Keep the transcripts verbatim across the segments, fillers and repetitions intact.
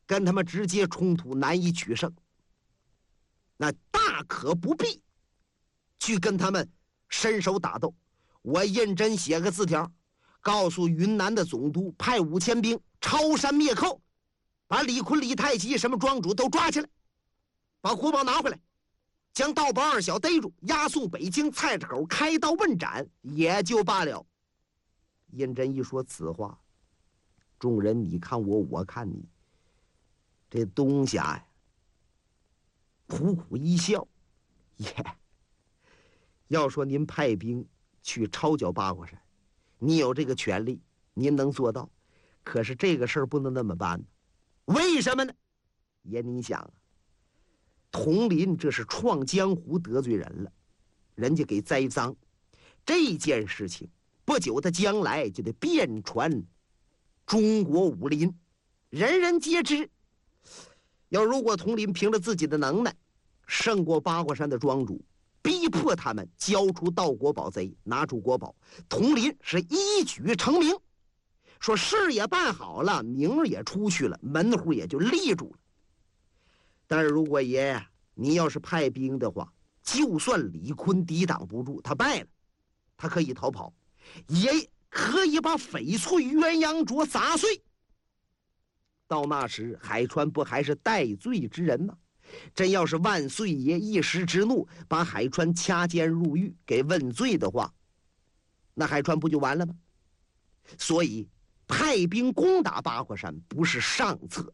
跟他们直接冲突，难以取胜。那大可不必去跟他们伸手打斗。我胤禛写个字条，告诉云南的总督派五千兵抄山灭寇，把李坤、李太极什么庄主都抓起来，把国宝拿回来，将道宝二小逮住，押送北京菜市口开刀问斩，也就罢了。胤禛一说此话，众人你看我，我看你，这东侠呀，苦苦一笑，耶，要说您派兵去抄剿八卦山，你有这个权利，您能做到，可是这个事儿不能那么办呢。为什么呢？爷您想啊，佟林这是创江湖得罪人了，人家给栽赃，这件事情不久他将来就得遍传中国武林，人人皆知。要如果佟林凭着自己的能耐胜过八卦山的庄主，逼迫他们交出盗国宝贼，拿出国宝，佟林是一举成名，说事也办好了，名儿也出去了，门户也就立住了。但是如果爷爷你要是派兵的话，就算李坤抵挡不住，他败了，他可以逃跑，也可以把翡翠鸳鸯镯砸碎。到那时海川不还是戴罪之人吗？真要是万岁爷一时之怒把海川掐尖入狱给问罪的话，那海川不就完了吗？所以派兵攻打八卦山不是上策。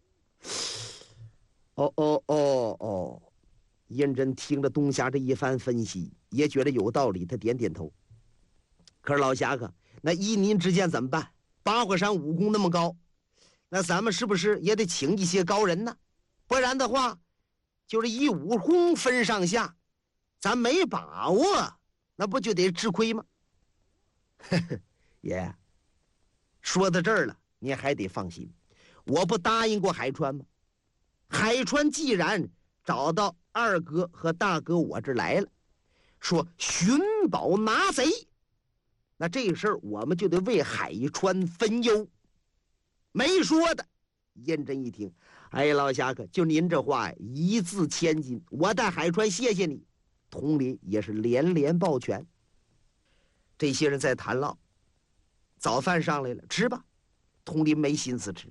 哦哦哦哦，胤禛听了东侠这一番分析，也觉得有道理，他点点头。可是老侠客，那依您之见怎么办？八卦山武功那么高，那咱们是不是也得请一些高人呢？不然的话，就是以武功分上下，咱没把握，那不就得吃亏吗？呵呵，爷，说到这儿了，你还得放心，我不答应过海川吗？海川既然找到二哥和大哥我这来了，说寻宝拿贼，那这事儿我们就得为海川分忧。没说的。胤禛一听，哎，老侠客，就您这话呀，一字千金，我带海川谢谢你。佟林也是连连抱拳。这些人在谈唠，早饭上来了，吃吧。佟林没心思吃。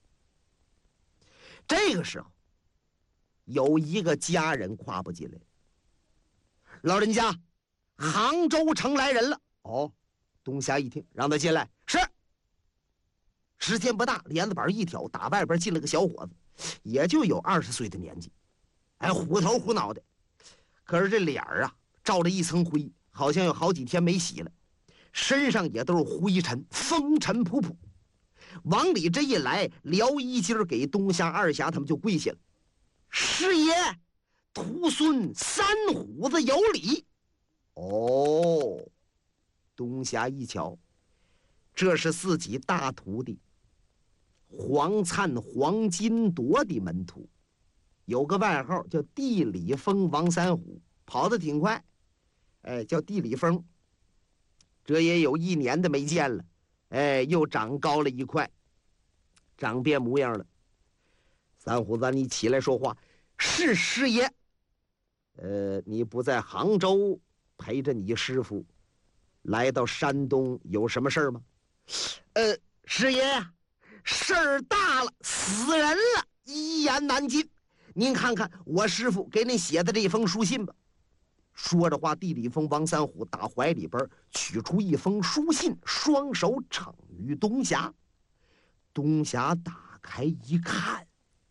这个时候，有一个家人跨步进来，老人家，杭州城来人了。哦，东侠一听，让他进来。是。时间不大，帘子板一挑，打外边进了个小伙子，也就有二十岁的年纪，哎，虎头虎脑的，可是这脸儿啊，罩着一层灰，好像有好几天没洗了，身上也都是灰尘，风尘仆仆。往里这一来，撩衣襟给东侠、二侠他们就跪下了。师爷，徒孙三虎子有礼。哦，东侠一瞧，这是自己大徒弟黄灿、黄金铎的门徒，有个外号叫地理风王三虎，跑得挺快，哎，叫地理风。这也有一年的没见了，哎，又长高了一块，长变模样了。三虎子，你起来说话。是师爷。呃，你不在杭州陪着你师傅来到山东，有什么事儿吗？呃，师爷呀，事儿大了，死人了，一言难尽。您看看我师傅给您写的这封书信吧。说着话，地理风王三虎打怀里边取出一封书信，双手呈于东侠。东侠打开一看，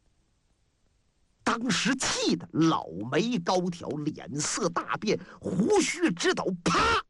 当时气得老眉高挑，脸色大变，胡须直抖，啪，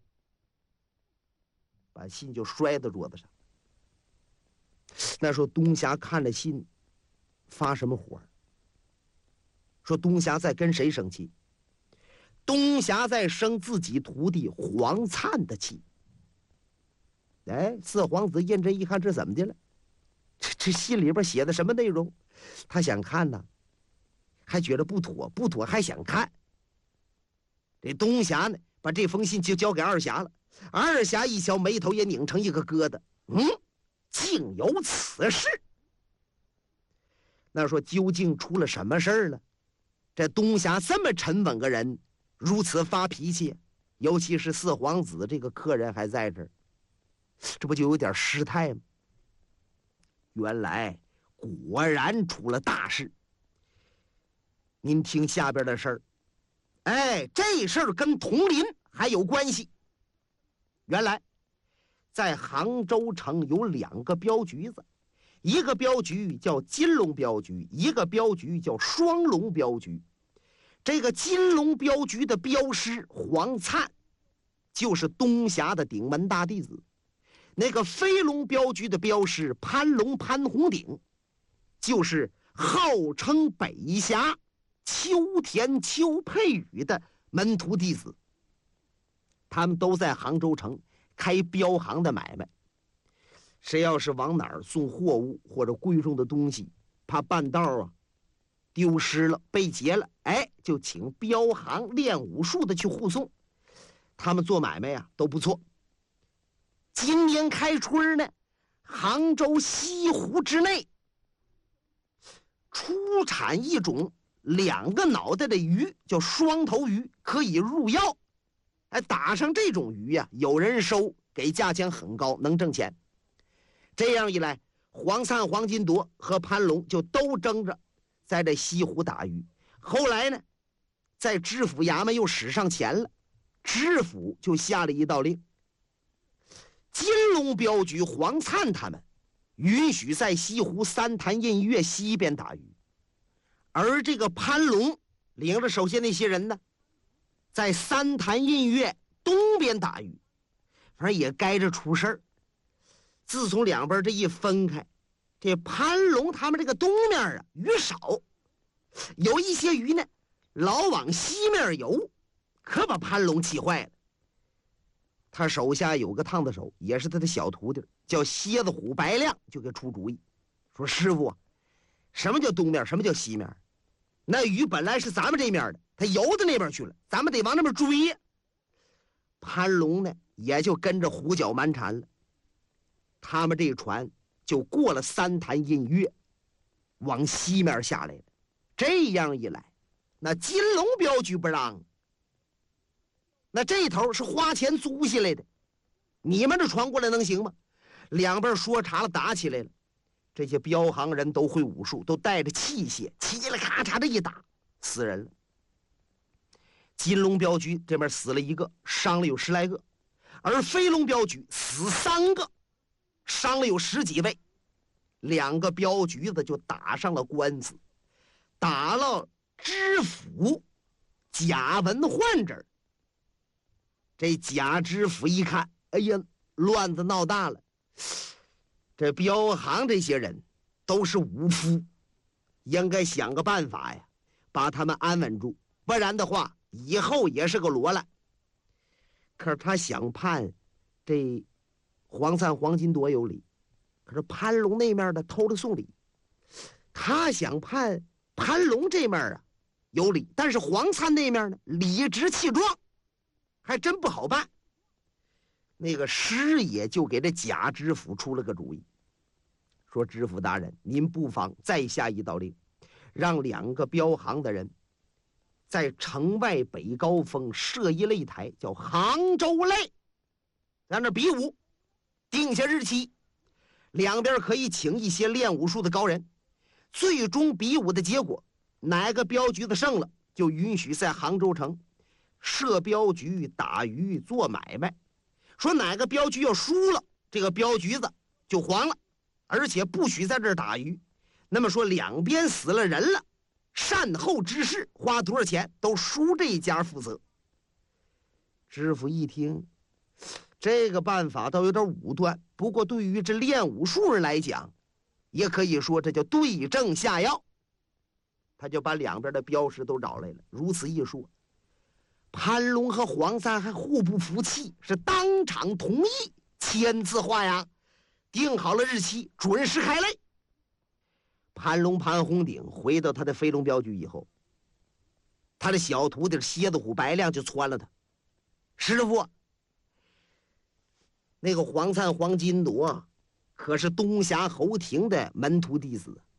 把信就摔到桌子上。那时候东侠看了信，发什么火？说东侠在跟谁生气？东侠在生自己徒弟黄灿的气。哎，四皇子胤禛一看，这怎么的了？这这信里边写的什么内容？他想看呢，还觉得不妥，不妥还想看。这东侠呢，把这封信就交给二侠了。二侠一瞧，眉头也拧成一个疙瘩。嗯，竟有此事！ 那说究竟出了什么事儿了？这东霞这么沉稳个人，如此发脾气，尤其是四皇子这个客人还在这儿，这不就有点失态吗？原来果然出了大事。您听下边的事儿，哎，这事儿跟铜林还有关系。原来在杭州城有两个镖局子，一个镖局叫金龙镖局，一个镖局叫双龙镖局。这个金龙镖局的镖师黄灿就是东霞的顶门大弟子，那个飞龙镖局的镖师潘龙潘红顶就是号称北峡秋田邱佩宇的门徒弟子。他们都在杭州城开镖行的买卖，谁要是往哪儿送货物或者贵重的东西，怕半道啊丢失了被劫了，哎，就请镖行练武术的去护送。他们做买卖啊都不错。今年开春呢，杭州西湖之内出产一种两个脑袋的鱼，叫双头鱼，可以入药。哎，打上这种鱼呀、啊，有人收，给价钱很高，能挣钱。这样一来，黄灿、黄金铎和潘龙就都争着在这西湖打鱼。后来呢，在知府衙门又使上钱了，知府就下了一道令：金龙镖局黄灿他们允许在西湖三潭印月西边打鱼，而这个潘龙领着手下那些人呢，在三潭印月东边打鱼。反正也该着出事儿。自从两边这一分开，这潘龙他们这个东面啊鱼少，有一些鱼呢老往西面游，可把潘龙气坏了。他手下有个烫子手，也是他的小徒弟，叫蝎子虎白亮，就给出主意说：师傅，什么叫东面，什么叫西面？那鱼本来是咱们这面的，他游到那边去了，咱们得往那边追呀。潘龙呢也就跟着胡搅蛮缠了，他们这船就过了三潭印月，往西面下来了。这样一来，那金龙镖局不让，那这头是花钱租下来的，你们这船过来能行吗？两边说茶了，打起来了。这些镖行人都会武术，都带着器械，嘁哩咔嚓的一打，死人了。金龙镖局这边死了一个，伤了有十来个，而飞龙镖局死三个，伤了有十几位。两个镖局子就打上了官司，打了知府贾文焕这儿。这贾知府一看，哎呀，乱子闹大了，这镖行这些人都是武夫，应该想个办法呀，把他们安稳住，不然的话以后也是个罗烂。可是他想判这黄灿、黄金铎有理，可是潘龙那面的偷了送礼。他想判潘龙这面啊有理，但是黄灿那面呢理直气壮，还真不好办。那个师爷就给这贾知府出了个主意，说：知府大人，您不妨再下一道令，让两个镖行的人在城外北高峰设一擂台，叫杭州擂，在那比武，定下日期，两边可以请一些练武术的高人，最终比武的结果，哪个镖局的胜了，就允许在杭州城设镖局打鱼做买卖。说哪个镖局要输了，这个镖局子就黄了，而且不许在这儿打鱼。那么说两边死了人了，善后之事花多少钱都输这家负责。知府一听，这个办法倒有点武断，不过对于这练武术人来讲，也可以说这叫对症下药。他就把两边的镖师都找来了，如此一说，潘龙和黄三还互不服气，是当场同意，签字画押，定好了日期，准时开擂。潘龙潘红顶回到他的飞龙镖局以后，他的小徒弟蝎子虎白亮就窜了他：师傅，那个黄灿、黄金铎可是东峡侯廷的门徒弟子，